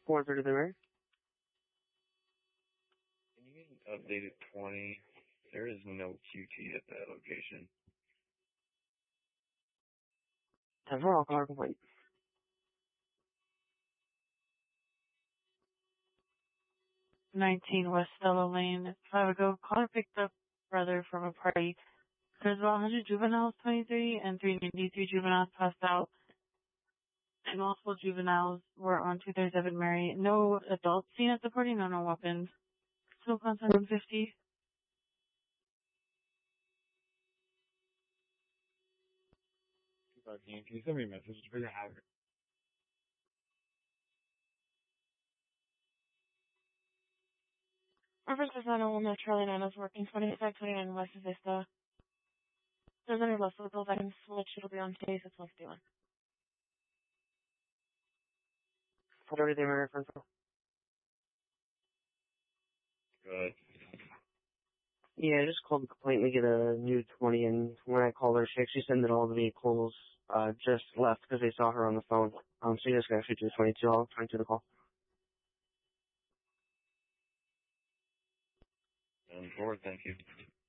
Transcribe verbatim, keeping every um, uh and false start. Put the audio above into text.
four thirty there. Can you get an updated twenty? There is no Q T at that location. ten four, I'll call her complaint. nineteen West Stella Lane. Five ago, caller picked up brother from a party. There's about one hundred juveniles, twenty-three, and three ninety-three juveniles passed out. And multiple juveniles were on two thirty-seven Mary. No adults seen at the party, no, no weapons. Still contact one fifty. Can you send me a message to figure out? Reference is nine oh one, Charlie nine is working twenty-five twenty-nine West Vista. There's any less locals I can switch. It'll be on case. It's one fifty-one. four thirty there, Mary, front row. Good. Yeah, I just called the complaint to get a new twenty, and when I called her, she actually said that all the vehicles uh, just left because they saw her on the phone. Um, so you just can actually do the twenty-two. I'll twenty-two the call. And forward, thank you.